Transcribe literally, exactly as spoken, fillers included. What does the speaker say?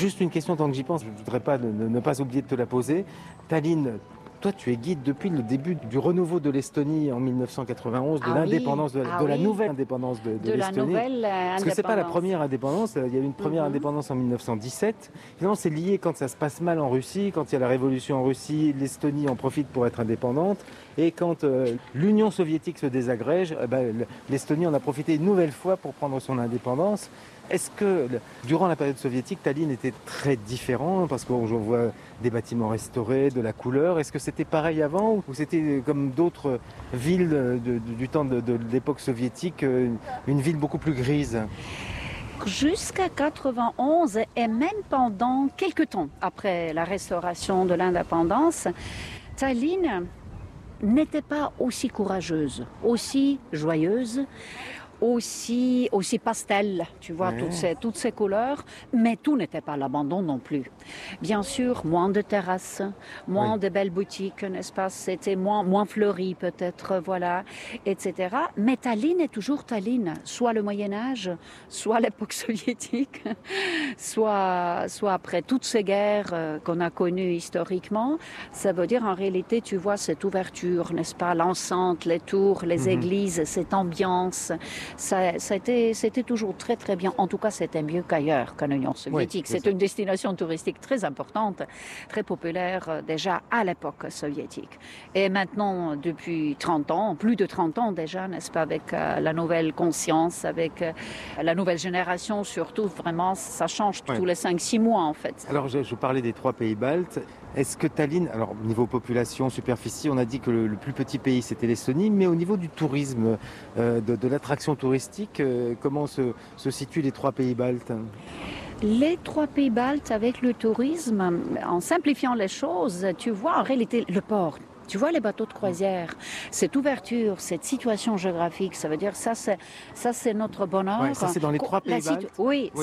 Juste une question tant que j'y pense, je ne voudrais pas ne, ne pas oublier de te la poser. Tallinn, toi, tu es guide depuis le début du renouveau de l'Estonie en mille neuf cent quatre-vingt-onze, de Ah l'indépendance, oui, de, ah de la oui. nouvelle indépendance de, de, De la l'Estonie. nouvelle euh, Parce que c'est pas la indépendance. première indépendance, il y a eu une première Mhm. indépendance en mille neuf cent dix-sept. Finalement, c'est lié quand ça se passe mal en Russie, quand il y a la révolution en Russie, l'Estonie en profite pour être indépendante. Et quand euh, l'Union soviétique se désagrège, eh ben, l'Estonie en a profité une nouvelle fois pour prendre son indépendance. Est-ce que, durant la période soviétique, Tallinn était très différent? Parce qu'on voit des bâtiments restaurés, de la couleur. Est-ce que c'était pareil avant ou c'était comme d'autres villes de, de, du temps de, de l'époque soviétique, une ville beaucoup plus grise? Jusqu'à quatre-vingt-onze et même pendant quelques temps après la restauration de l'indépendance, Tallinn n'était pas aussi courageuse, aussi joyeuse, aussi, aussi pastel, tu vois, Ouais. toutes ces, toutes ces couleurs, mais tout n'était pas l'abandon non plus. Bien sûr, moins de terrasses, moins Oui. de belles boutiques, n'est-ce pas, c'était moins, moins fleuri peut-être, voilà, et cetera. Mais Tallinn est toujours Tallinn, soit le Moyen-Âge, soit l'époque soviétique, soit, soit après toutes ces guerres euh, qu'on a connues historiquement. Ça veut dire en réalité, tu vois, cette ouverture, n'est-ce pas, l'enceinte, les tours, les Mhm. églises, cette ambiance. Ça, ça a été, c'était toujours très très bien. En tout cas, c'était mieux qu'ailleurs, qu'en Union soviétique. Oui, c'est c'est ça. une destination touristique très importante, très populaire euh, déjà à l'époque soviétique. Et maintenant, depuis trente ans, plus de trente ans déjà, n'est-ce pas, avec euh, la nouvelle conscience, avec euh, la nouvelle génération surtout, vraiment, ça change Ouais. tous les cinq six mois en fait. Alors, je, je parlais des trois pays baltes. Est-ce que Tallinn, alors niveau population, superficie, on a dit que le, le plus petit pays c'était l'Estonie, mais au niveau du tourisme, euh, de, de l'attraction touristique, euh, comment se, se situent les trois pays baltes? Les trois pays baltes avec le tourisme, en simplifiant les choses, tu vois en réalité le port. Tu vois les bateaux de croisière, cette ouverture, cette situation géographique, ça veut dire ça c'est ça c'est notre bonheur. Ouais, ça c'est dans les trois La pays situ- baltes. Oui,